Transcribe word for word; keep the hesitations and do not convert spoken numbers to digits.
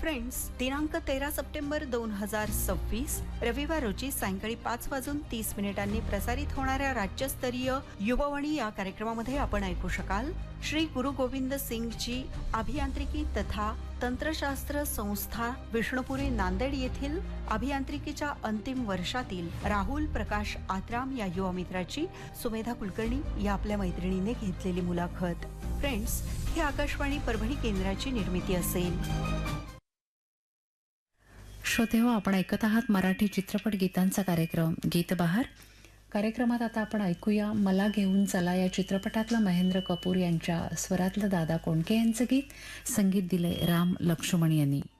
Friends, दिनांक तेरा September दोन हजार सव्वीस रविवार रोजी सायंकाळी पाच वाजून तीस मिनिटांनी प्रसारित होणाऱ्या राज्यस्तरीय युववाणी या कार्यक्रमामध्ये आपण ऐकू शकाल श्री गुरु गोविंद सिंगजी अभियांत्रिकी तथा तंत्रशास्त्र संस्था विष्णुपुरी नांदेड येथील अभियांत्रिकीच्या अंतिम वर्षातील राहुल प्रकाश आत्राम या युवा मित्राची सुमेधा कुलकर्णी या आपल्या मैत्रिणीने घेतलेली मुलाखत. फ्रेंड्स, ही आकाशवाणी परभणी केंद्राची निर्मिती असेल. श्रोतेहो, आपण ऐकत आहात मराठी चित्रपट गीतांचा कार्यक्रम गीतबहार. कार्यक्रमात आता आपण ऐकूया मला घेऊन चला या चित्रपटातलं महेंद्र कपूर यांच्या स्वरातलं दादा कोंडके यांचं गीत. संगीत दिले राम लक्ष्मण यांनी.